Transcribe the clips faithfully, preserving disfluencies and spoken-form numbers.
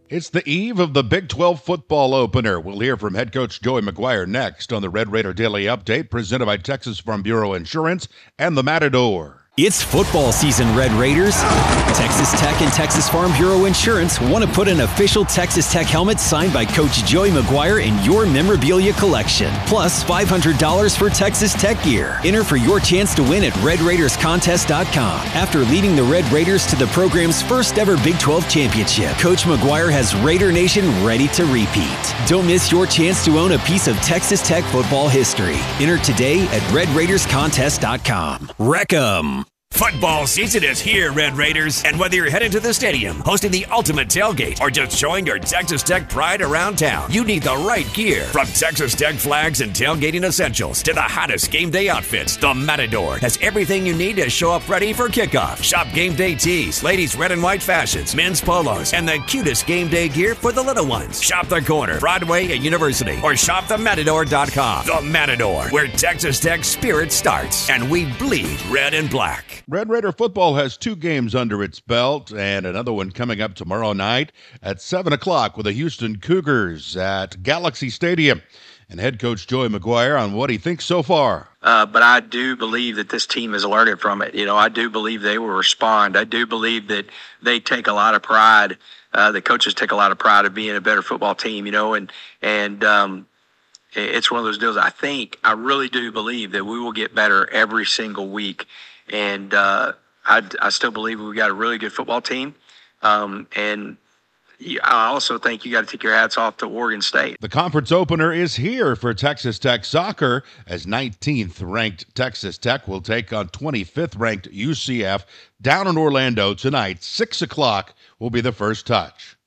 It's the eve of the Big twelve football opener. We'll hear from head coach Joey McGuire next on the Red Raider Daily Update, presented by Texas Farm Bureau Insurance and the Matador. It's football season, Red Raiders. Texas Tech and Texas Farm Bureau Insurance want to put an official Texas Tech helmet signed by Coach Joey McGuire in your memorabilia collection. Plus five hundred dollars for Texas Tech gear. Enter for your chance to win at red raiders contest dot com. After leading the Red Raiders to the program's first ever Big twelve championship, Coach McGuire has Raider Nation ready to repeat. Don't miss your chance to own a piece of Texas Tech football history. Enter today at red raiders contest dot com. Wreck 'em. Football season is here, Red Raiders, and whether you're headed to the stadium, hosting the ultimate tailgate, or just showing your Texas Tech pride around town, you need the right gear. From Texas Tech flags and tailgating essentials to the hottest game day outfits, the Matador has everything you need to show up ready for kickoff. Shop game day tees, ladies' red and white fashions, men's polos, and the cutest game day gear for the little ones. Shop the corner, Broadway and University, or shop the matador dot com. The Matador, where Texas Tech spirit starts, and we bleed red and black. Red Raider football has two games under its belt and another one coming up tomorrow night at seven o'clock with the Houston Cougars at Galaxy Stadium. And head coach Joey McGuire on what he thinks so far. Uh, but I do believe that this team has learned from it. You know, I do believe they will respond. I do believe that they take a lot of pride. Uh, the coaches take a lot of pride of being a better football team, you know, and, and, um, it's one of those deals. I think, I really do believe that we will get better every single week. And uh, I, I still believe we've got a really good football team. Um, and I also think you got to take your hats off to Oregon State. The conference opener is here for Texas Tech soccer as nineteenth ranked Texas Tech will take on twenty-fifth ranked U C F down in Orlando tonight. Six o'clock will be the first touch.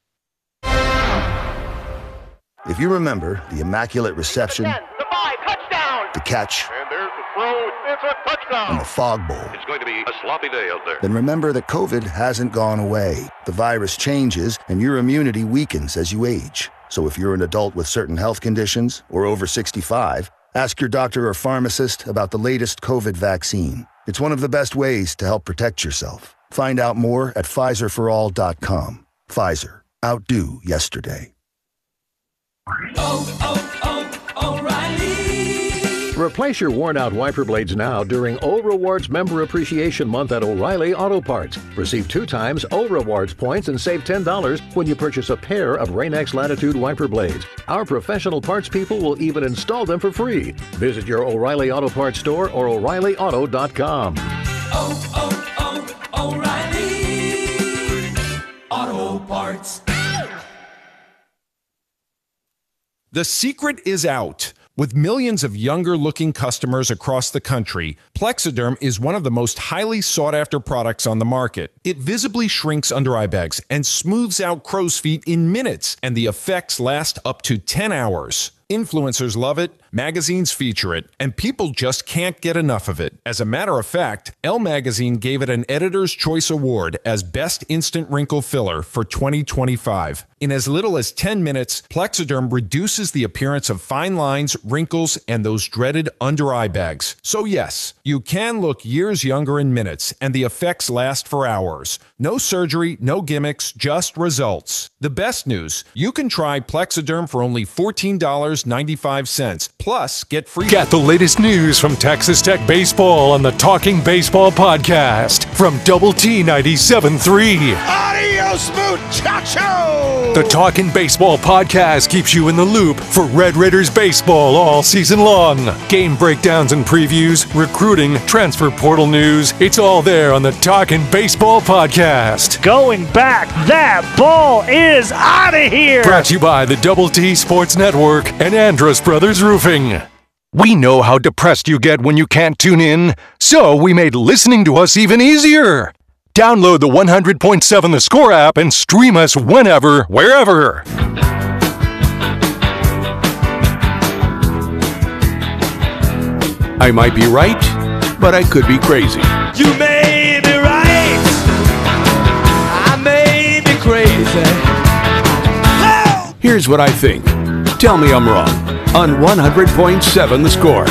If you remember the immaculate reception, the five, touchdown, the catch, and there's the throw, it's a touchdown, and the fog bowl, it's going to be a sloppy day out there. Then remember that COVID hasn't gone away. The virus changes, and your immunity weakens as you age. So if you're an adult with certain health conditions or over sixty-five, ask your doctor or pharmacist about the latest COVID vaccine. It's one of the best ways to help protect yourself. Find out more at Pfizer for all dot com. Pfizer. Outdo yesterday. Oh, oh, oh, O'Reilly. Replace your worn-out wiper blades now during O Rewards Member Appreciation Month at O'Reilly Auto Parts. Receive two times O Rewards points and save ten dollars when you purchase a pair of Rain-X Latitude wiper blades. Our professional parts people will even install them for free. Visit your O'Reilly Auto Parts store or O'Reilly Auto dot com. Oh, oh, oh, O'Reilly Auto Parts. The secret is out. With millions of younger-looking customers across the country, Plexiderm is one of the most highly sought-after products on the market. It visibly shrinks under-eye bags and smooths out crow's feet in minutes, and the effects last up to ten hours. Influencers love it, magazines feature it, and people just can't get enough of it. As a matter of fact, Elle Magazine gave it an Editor's Choice Award as Best Instant Wrinkle Filler for twenty twenty-five. In as little as ten minutes, Plexiderm reduces the appearance of fine lines, wrinkles, and those dreaded under-eye bags. So yes, you can look years younger in minutes, and the effects last for hours. No surgery, no gimmicks, just results. The best news, you can try Plexiderm for only fourteen dollars and ninety-five cents. Plus, get free. Get the latest news from Texas Tech Baseball on the Talking Baseball podcast from Double T ninety-seven point three. Adios, muchacho! The Talking Baseball podcast keeps you in the loop for Red Raiders baseball all season long. Game breakdowns and previews, recruiting, transfer portal news. It's all there on the Talking Baseball podcast. Going back, that ball is out of here! Brought to you by the Double T Sports Network and Andrus Brothers Roofing. We know how depressed you get when you can't tune in, so we made listening to us even easier. Download the one hundred point seven The Score app and stream us whenever, wherever. I might be right, but I could be crazy. You may be right. I may be crazy. Oh! Here's what I think. Tell me I'm wrong. On one hundred point seven The Score.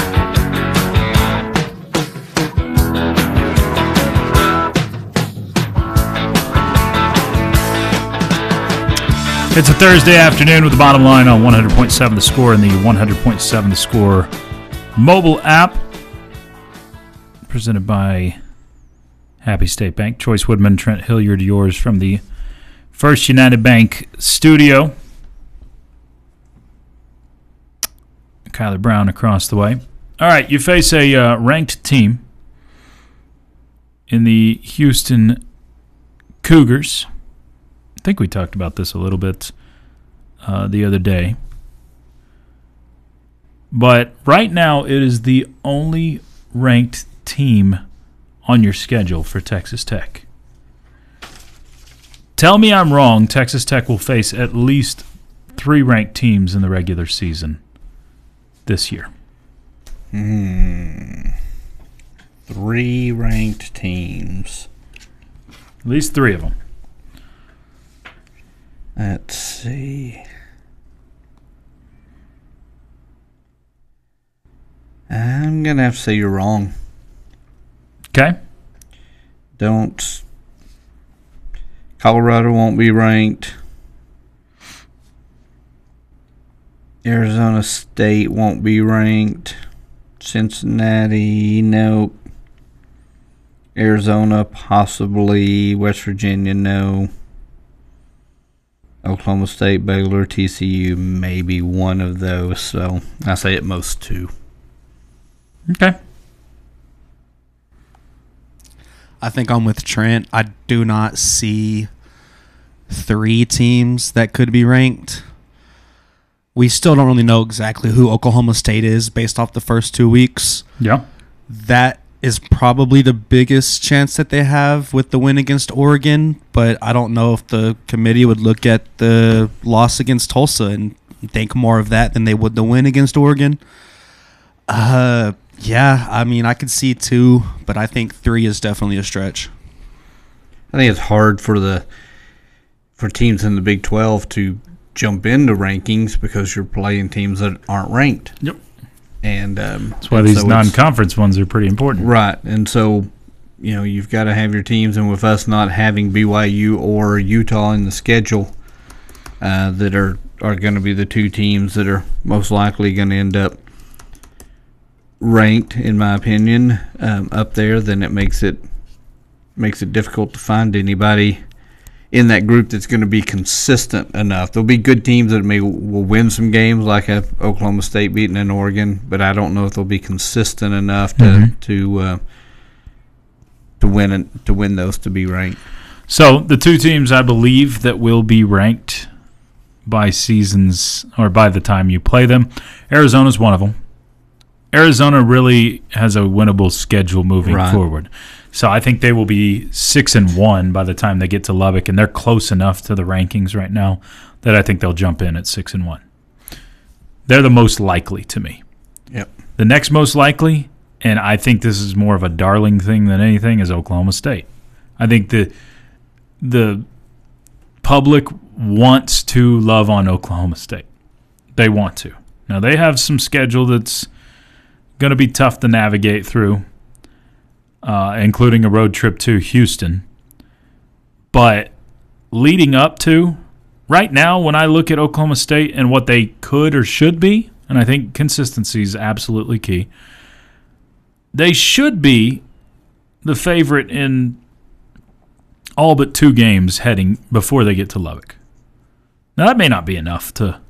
It's a Thursday afternoon with the bottom line on one hundred point seven The Score and the one hundred point seven The Score mobile app. Presented by Happy State Bank. Choice Woodman, Trent Hilliard, yours from the First United Bank studio. Kyler Brown across the way. All right, you face a uh, ranked team in the Houston Cougars. I think we talked about this a little bit uh, the other day. But right now, it is the only ranked team on your schedule for Texas Tech. Tell me I'm wrong. Texas Tech will face at least three ranked teams in the regular season this year. Hmm. Three ranked teams. At least three of them. Let's see. I'm going to have to say you're wrong. Okay. Don't. Colorado won't be ranked. Arizona State won't be ranked. Cincinnati, nope. Arizona, possibly. West Virginia, no. Oklahoma State, Baylor, T C U, maybe one of those. So I say at most two. Okay. I think I'm with Trent. I do not see three teams that could be ranked. We still don't really know exactly who Oklahoma State is based off the first two weeks. Yeah. That is probably the biggest chance that they have with the win against Oregon, but I don't know if the committee would look at the loss against Tulsa and think more of that than they would the win against Oregon. Uh, yeah, I mean, I could see two, but I think three is definitely a stretch. I think it's hard for the for teams in the Big twelve to jump into rankings because you're playing teams that aren't ranked. Yep. And um, that's why and these so non-conference ones are pretty important. Right. And so, you know, you've got to have your teams, and with us not having B Y U or Utah in the schedule, uh, that are, are going to be the two teams that are most likely going to end up ranked, in my opinion, um, up there, then it makes it makes it difficult to find anybody in that group that's going to be consistent enough. There'll be good teams that may will win some games, like a Oklahoma State beating in Oregon, but I don't know if they'll be consistent enough to mm-hmm. to uh, to win to win those to be ranked. So the two teams I believe that will be ranked by seasons or by the time you play them, Arizona's one of them. Arizona really has a winnable schedule moving right. forward. So I think they will be six and one by the time they get to Lubbock, and they're close enough to the rankings right now that I think they'll jump in at six and one. They're the most likely to me. Yep. The next most likely, and I think this is more of a darling thing than anything, is Oklahoma State. I think the the public wants to love on Oklahoma State. They want to. Now they have some schedule that's going to be tough to navigate through. Uh, including a road trip to Houston. But leading up to, right now, when I look at Oklahoma State and what they could or should be, and I think consistency is absolutely key, they should be the favorite in all but two games heading before they get to Lubbock. Now, that may not be enough to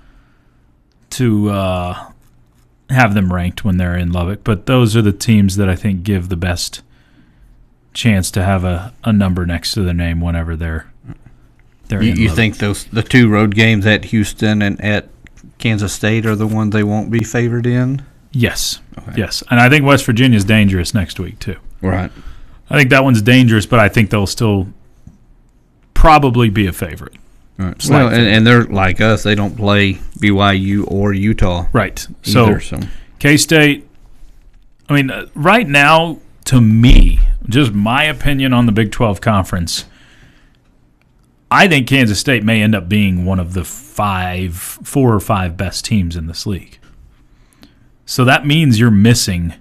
to uh, have them ranked when they're in Lubbock, but those are the teams that I think give the best chance to have a, a number next to their name whenever they're they're you, in you Lubbock. think those the two road games at Houston and at Kansas State are the ones they won't be favored in? Yes. Okay. Yes. And I think West Virginia is dangerous next week too. Right. I think that one's dangerous, but I think they'll still probably be a favorite. Right. Well, and, and they're like us; they don't play B Y U or Utah, right? Either, so, so. K-State. I mean, uh, right now, to me, just my opinion on the Big twelve Conference, I think Kansas State may end up being one of the five, four or five best teams in this league. So that means you're missing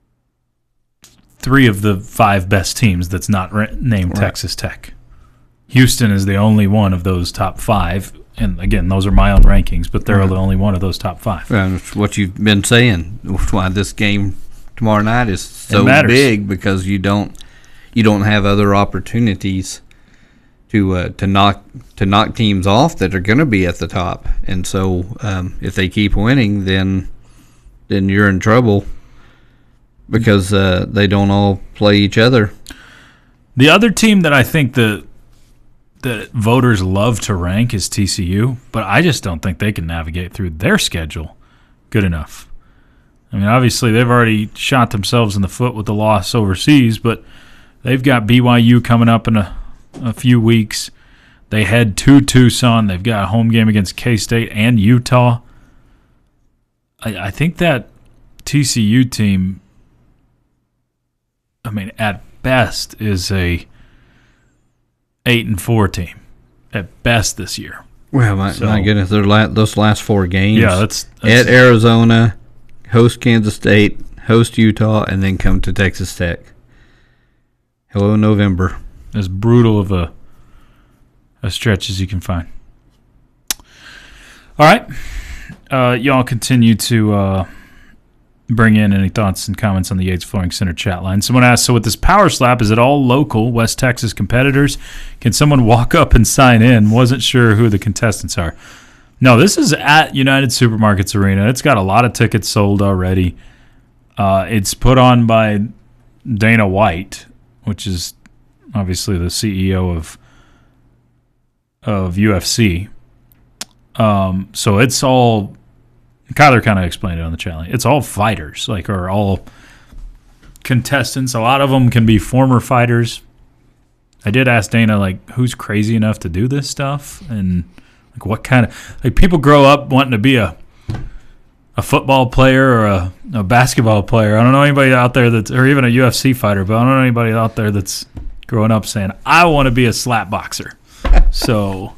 three of the five best teams that's not re- named right. Texas Tech. Houston is the only one of those top five. And again, those are my own rankings, but they're Right. the only one of those top five. Well, it's what you've been saying. That's why this game tomorrow night is so matters. big, because you don't you don't have other opportunities to uh, to knock to knock teams off that are going to be at the top. And so um, if they keep winning, then then you're in trouble, because uh, they don't all play each other. The other team that I think that that voters love to rank is T C U, but I just don't think they can navigate through their schedule good enough. I mean, obviously they've already shot themselves in the foot with the loss overseas, but they've got B Y U coming up in a, a few weeks. They head to Tucson. They've got a home game against K-State and Utah. I, I think that T C U team, I mean, at best is a eight and four team at best this year. Well, my, So- my goodness, their la- those last four games. Yeah, that's- that's- at Arizona, host Kansas State, host Utah, and then come to Texas Tech. Hello, November. As brutal of a a stretch as you can find. All right, uh, y'all continue to uh, bring in any thoughts and comments on the Yates Flooring Center chat line. Someone asked, so with this power slap, is it all local West Texas competitors? Can someone walk up and sign in? Wasn't sure who the contestants are. No, this is at United Supermarkets Arena. It's got a lot of tickets sold already. Uh, it's put on by Dana White, which is obviously the C E O of of U F C. Um, so it's all, Kyler kind of explained it on the channel. It's all fighters, like, or all contestants. A lot of them can be former fighters. I did ask Dana, like, who's crazy enough to do this stuff, and like what kind of, like, people grow up wanting to be a a football player or a, a basketball player. I don't know anybody out there that's, or even a U F C fighter, but I don't know anybody out there that's growing up saying, I want to be a slap boxer. So,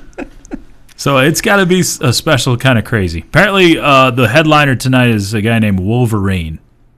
so it's got to be a special kind of crazy. Apparently, uh, the headliner tonight is a guy named Wolverine,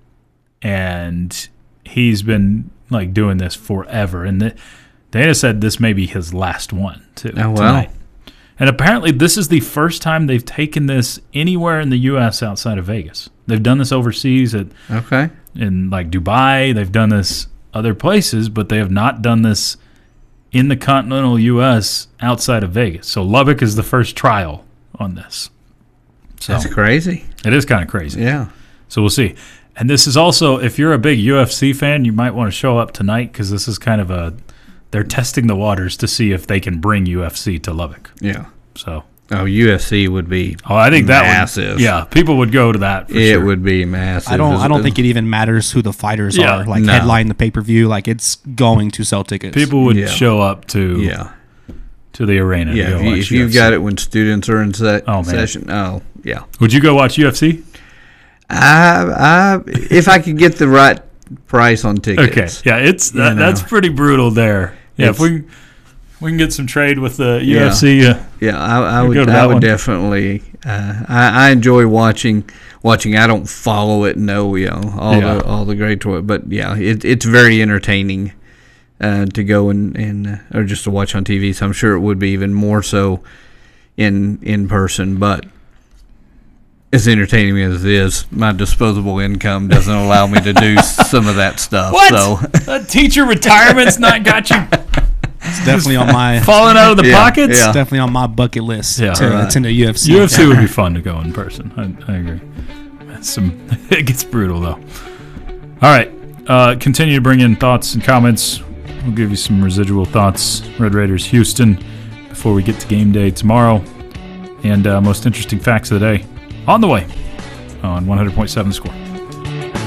and he's been like doing this forever. And the, Dana said this may be his last one too. Oh, wow. Tonight. And apparently, this is the first time they've taken this anywhere in the U S outside of Vegas. They've done this overseas at Okay. in like Dubai. They've done this other places, but they have not done this in the continental U S outside of Vegas. So Lubbock is the first trial on this. So That's crazy. It is kind of crazy. Yeah. So we'll see. And this is also, if you're a big U F C fan, you might want to show up tonight, because this is kind of a, they're testing the waters to see if they can bring U F C to Lubbock. Yeah. So. Oh, U F C would be Oh, I think that massive. would, yeah, people would go to that. For it sure. would be massive. I don't. Is- I don't think it even matters who the fighters Yeah. are. Like No. headline the pay per view. Like it's going to sell tickets. People would Yeah. show up to Yeah. to the arena. to Yeah. go If, you, watch if you've U F C. got it when students are in se- Oh, man. session. Oh, yeah. Would you go watch U F C? I, I, if I could get the right price on tickets. Okay, yeah, it's You that, know. that's pretty brutal there. Yeah, if It's- we we can get some trade with the U Yeah. F C. Uh, Yeah, I, I we'll would. go to I that would one. definitely. Uh, I, I enjoy watching. Watching. I don't follow it. No, you know all Yeah. the all the great toy. But yeah, it, it's very entertaining uh, to go and and uh, or just to watch on T V. So I'm sure it would be even more so in in person. But as entertaining as it is, my disposable income doesn't allow me to do some of that stuff. What? So A teacher retirement's not got you It's definitely on my falling out of the Yeah, pockets. yeah. It's definitely on my bucket list Yeah. to Right. attend a U F C. U F C would be fun to go in person. I, I agree. That's some it gets brutal though. All right, uh, continue to bring in thoughts and comments. We'll give you some residual thoughts. Red Raiders Houston before we get to game day tomorrow, and uh, most interesting facts of the day on the way on one hundred point seven The Score.